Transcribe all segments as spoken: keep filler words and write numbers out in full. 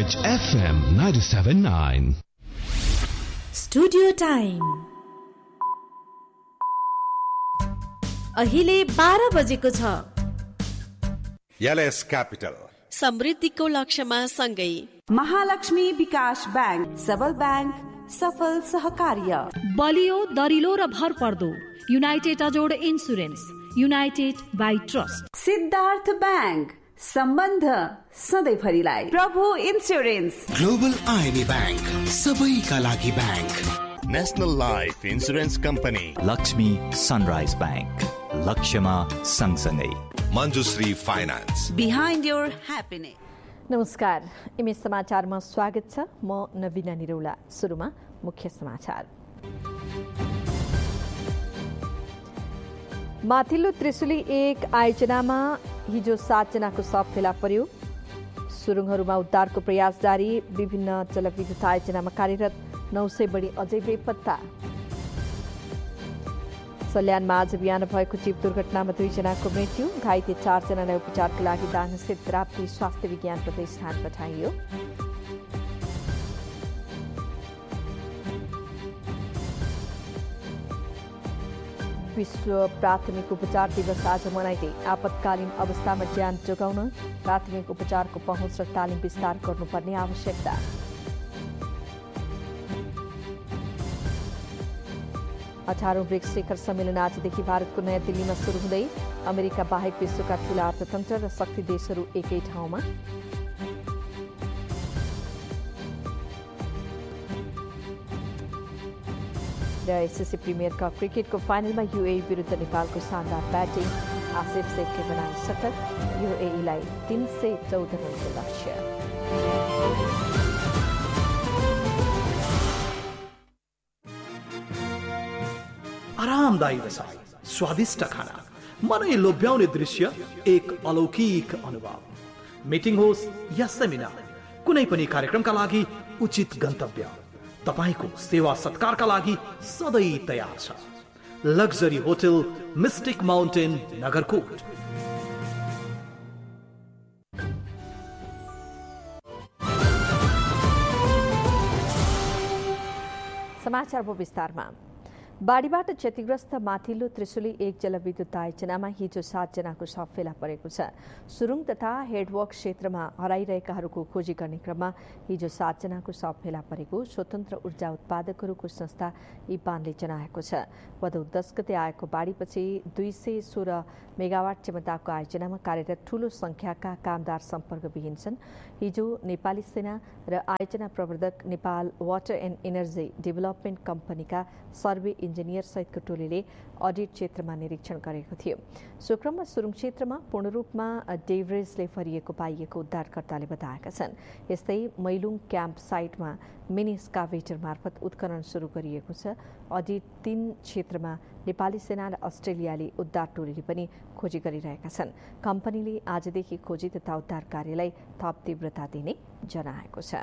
Edge F M ninety-seven point nine. Studio time अहिले बाह्र बजेको छ। एलएस क्यापिटल समृद्धिको लक्ष्यमा सँगै महालक्ष्मी विकास बैंक, सबल बैंक, सफल सहकार्य, बलियो दरिलो र भरपर्दो United अजोड insurance, United by trust, Siddhartha bank, सम्बन्ध सधैँभरिलाई, प्रभु इन्सुरेन्स, ग्लोबल आइनी बैंक, सबैका लागि bank, national life insurance company, Lakshmi sunrise bank, लक्ष्यमा सँगसँगै, Manjushree finance, behind your happiness. नमस्कार, इमेज समाचारमा स्वागत छ। म नवीना निरौला। सुरुमा मुख्य समाचार। माथिल्लो त्रिशुली एक आयोजनामा हिजो सातजनाको शव फेला पर्यो। सुरुङहरूमा उद्धारको प्रयास जारी। विभिन्न जलविद्युत आयोजनामा कार्यरत नौ सय बढी अझै बेपत्ता। सल्यानमा आज बिहान भएको जीप दुर्घटनामा दुईजनाको मृत्यु, घाइते चारजनालाई उपचारका लागि दाङस्थित राप्ती स्वास्थ्य विज्ञान प्रतिष्ठान पठाइयो। विश्व प्राथमिक उपचार दिवस आज मनाइँदै आपतकालीन अवस्थामा ज्यान जोगाउन प्राथमिक उपचारको पहुँच र तालिम विस्तार गर्नुपर्ने आवश्यकता। अठारौं ब्रिक्स शिखर सम्मेलन आजदेखि भारतको नयाँ दिल्लीमा सुरु हुँदै अमेरिका बाहेक विश्वका ठूला अर्थतन्त्र र शक्ति देशहरू एकै ठाउँमा। र एसएससी प्रिमियर कप क्रिकेटको फाइनलमा युएई विरुद्ध नेपालको शानदार ब्याटिङ, आसिफ शेखले बनाए शतक, युएईलाई तीन सय चौध रनको लक्ष्य। आरामदायी रसाई, स्वादिष्ट खाना, मनै लोभ्याउने दृश्य, एक अलौकिक अनुभव। मिटिङ होस् या सेमिनार, कुनै पनि कार्यक्रमका लागि उचित गन्तव्य तपाईको सेवा सत्कारका लागि सधैँ तयार छ। Luxury hotel mystic mountain, Nagarkot. समाचारको विस्तारमा। बाढीबाट क्षतिग्रस्त माथिल्लो त्रिशुली एक जलविद्युत आयोजनामा हिजो सातजनाको शव फेला परेको छ। सुरुङ तथा हेडवर्क क्षेत्रमा हराइरहेकाहरूको खोजी गर्ने क्रममा हिजो सातजनाको शव फेला परेको स्वतन्त्र ऊर्जा उत्पादकहरूको संस्था इपानले जनाएको छ। भदौ दस गते आएको बाढीपछि दुई सय सोह्र मेगावाट क्षमताको आयोजनामा कार्यरत ठूलो संख्याका कामदार सम्पर्कविहीन छन्। हिजो नेपाली सेना र आयोजना प्रवर्धक Nepal water and energy development कम्पनीका सर्वे इन्जिनियर सहितको टोलीले अडिट क्षेत्रमा निरीक्षण गरेको थियो। सो क्रममा सुरुङ क्षेत्रमा पूर्ण रूपमा डेभरेजले भरिएको पाइएको उद्धारकर्ताले बताएका छन्। यस्तै मैलुङ क्याम्प साइटमा मिनी स्काभेटर मार्फत उत्खनन सुरु गरिएको छ। अडिट तीन क्षेत्रमा नेपाली सेना र अस्ट्रेलियाली उद्धार टोलीले पनि खोजी गरिरहेका छन्। कम्पनीले आजदेखि खोजी तथा उद्धार कार्यलाई थप तीव्रता दिने जनाएको छ।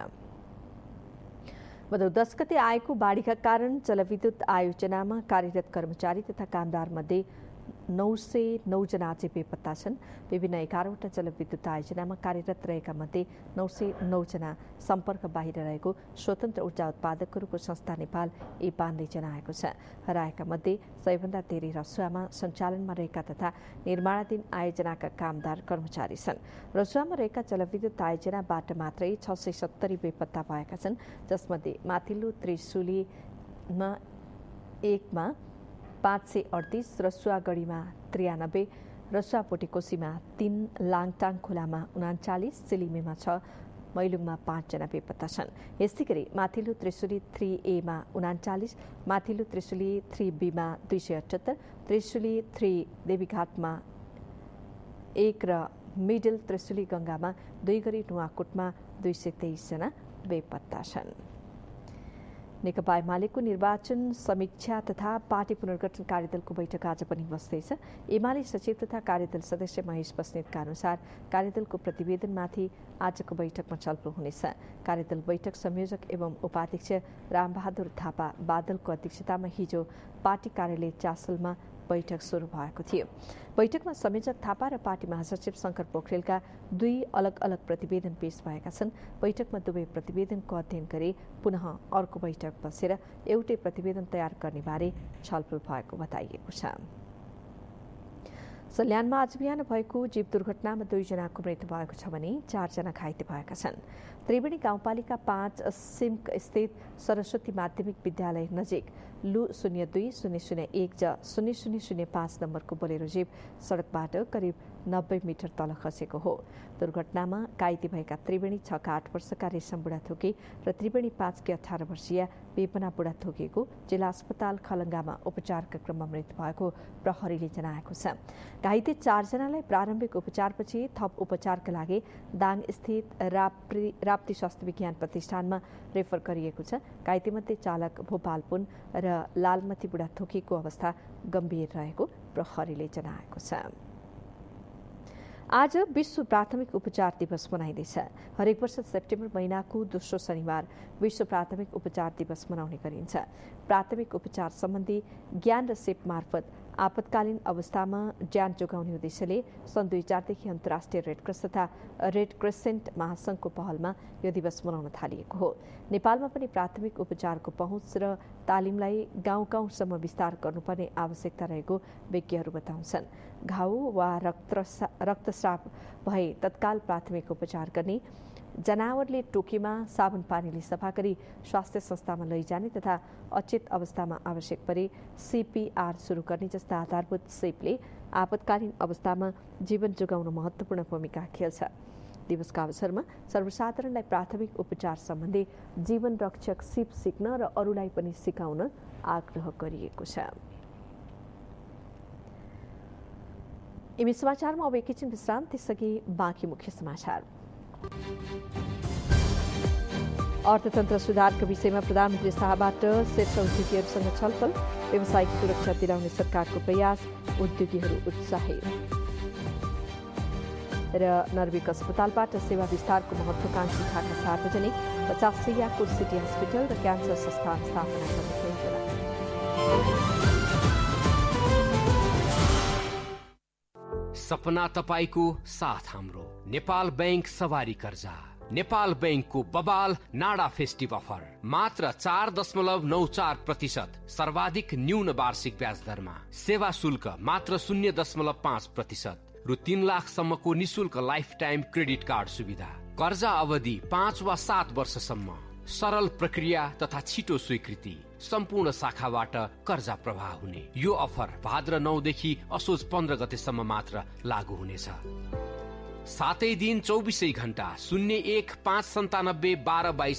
भदौ दस गते आएको बाढीका कारण जलविद्युत आयोजनामा कार्यरत कर्मचारी तथा कामदार मध्ये नौ सय नौ जना अझै बेपत्ता छन्। विभिन्न एघारवटा जलविद्युत आयोजनामा कार्यरत रहेका मध्ये नौ सय नौ जना सम्पर्क बाहिर रहेको स्वतन्त्र ऊर्जा उत्पादकहरूको संस्था नेपाल इपानले जनाएको छ। हराएका मध्ये सयभन्दा धेरै रसुवामा सञ्चालनमा रहेका तथा निर्माणाधीन आयोजनाका कामदार कर्मचारी छन्। रसुवामा रहेका जलविद्युत आयोजनाबाट मात्रै छ सय सत्तरी बेपत्ता भएका छन्, जसमध्ये माथिल्लो त्रिशुलीमा एकमा पाँच सय अडतिस, रसुवागढीमा त्रियानब्बे, रसुवा पोटेकोसीमा तीन, लाङटाङ खोलामा उनाचालिस, सिलिमेमा छ, मैलुङमा पाँचजना बेपत्ता छन्। यस्तै गरी माथिल्लो त्रिशुली थ्री एमा उनाचालिस, माथिल्लो त्रिशुली थ्री बीमा दुई सय अठहत्तर, त्रिशुली थ्री देवीघाटमा एक र मिडल त्रिशुली गङ्गामा दुई गरी नुवाकोटमा दुई सय तेइसजना बेपत्ता छन्। नेकपा एमालेको निर्वाचन समीक्षा तथा पार्टी पुनर्गठन कार्यदलको बैठक आज पनि बस्दैछ। एमाले सचिव तथा कार्यदल सदस्य महेश बस्नेतका अनुसार कार्यदलको प्रतिवेदनमाथि आजको बैठकमा छलफल हुनेछ। कार्यदल बैठक संयोजक एवं उपाध्यक्ष रामबहादुर थापा बादलको अध्यक्षतामा हिजो पार्टी कार्यालय चासलमा बैठक सुरु भएको थियो। बैठकमा संयोजक थापा र पार्टी महासचिव शङ्कर पोखरेलका दुई अलग अलग प्रतिवेदन पेश भएका छन्। बैठकमा दुवै प्रतिवेदनको अध्ययन गरी पुनः अर्को बैठक बसेर एउटै प्रतिवेदन तयार गर्ने बारे छलफल भएको बताइएको छ। सल्यानमा आज बिहान भएको जीव दुर्घटनामा दुईजनाको मृत्यु भएको छ भने चारजना घाइते भएका छन्। त्रिवेणी गाउँपालिका पाँच सिम्क स्थित सरस्वती माध्यमिक विद्यालय नजिक लु शून्य दुई शून्य शून्य एक ज शून्य शून्य शून्य पाँच नम्बरको बोलेरो जीप सडकबाट करिब नब्बे मिटर तल खसेको हो। दुर्घटनामा घाइते भएका त्रिवेणी छका आठ वर्षका रेशम बुढाथोकी र त्रिवेणी पाँचकी अठार वर्षीय बेपना बुढाथोकीको जिल्ला अस्पताल खलङ्गामा उपचारका क्रममा मृत्यु भएको प्रहरीले जनाएको छ। घाइते चारजनालाई प्रारम्भिक उपचारपछि थप उपचारका लागि दाङ स्थित राप्री राप्ती स्वास्थ्य विज्ञान प्रतिष्ठानमा रेफर गरिएको छ। घाइतेमध्ये चालक भोपाल पुन र लालमती बुढाथोकीको अवस्था गम्भीर रहेको प्रहरीले जनाएको छ। आज विश्व प्राथमिक उपचार दिवस मनाइँदैछ। हरेक वर्ष सेप्टेम्बर महिनाको दोस्रो शनिबार विश्व प्राथमिक उपचार दिवस मनाउने गरिन्छ। प्राथमिक उपचार सम्बन्धी ज्ञान र सिप मार्फत आपतकालीन अवस्थामा ज्यान जोगाउने उद्देश्यले सन् दुई हजारदेखि अन्तर्राष्ट्रिय रेडक्रस तथा रेड क्रेसेन्ट महासंघको पहलमा यो दिवस मनाउन थालिएको हो। नेपालमा पनि प्राथमिक उपचारको पहुँच र तालिमलाई गाउँ गाउँसम्म विस्तार गर्नुपर्ने आवश्यकता रहेको विज्ञहरू बताउँछन्। घाउ वा रक्तस्राव भए तत्काल प्राथमिक उपचार गर्ने, जनावरले टोकेमा साबुन पानीले सफा गरी स्वास्थ्य संस्थामा लैजाने तथा अचेत अवस्थामा आवश्यक परे सीपीआर सुरु गर्ने जस्ता आधारभूत सिपले आपतकालीन अवस्थामा जीवन जोगाउन महत्त्वपूर्ण भूमिका खेल्छ। दिवसका अवसरमा सर्वसाधारणलाई प्राथमिक उपचार सम्बन्धी जीवन रक्षक सिप सिक्न र अरूलाई पनि सिकाउन आग्रह गरिएको छ। इमी समाचारमा अब एकैछिन विश्राम, त्यसअघि बाँकी मुख्य समाचार। अर्थतन्त्र सुधारका विषयमा प्रधानमन्त्री शाहबाट शीर्ष उद्योगीहरूसँग छलफल, व्यावसायिक सुरक्षा दिलाउने सरकारको प्रयास, उद्योगीहरू उत्साहित। र नर्विक अस्पतालबाट सेवा विस्तारको महत्वाकांक्षी खाका सार्वजनिक, पचास सयको सिटी हस्पिटल र क्यान्सर संस्थान स्थापना गर्ने योजना। सपना तपाईको साथ हाम्रो। नेपाल बैंक सवारी कर्जा, नेपाल बैंकको बबाल नाडा फेस्टिभ अफर मात्र चार दशमलव नौ चार प्रतिशत सर्वाधिक न्यून वार्षिक ब्याज दरमा, सेवा शुल्क मात्र शून्य दशमलव पाँच प्रतिशत रु तीन लाखसम्मको निशुल्क लाइफ टाइम क्रेडिट कार्ड सुविधा, कर्जा अवधि पाँच वा सात वर्षसम्म, सरल प्रक्रिया तथा छिटो स्वीकृति, सम्पूर्ण शाखाबाट कर्जा प्रवाह हुने। यो अफर भाद्र नौदेखि असोज पन्ध्र गतेसम्म मात्र लागू हुनेछ। सातै दिन चौबिसै घण्टा शून्य एक पाँच सन्तानब्बे बाह्र बाइस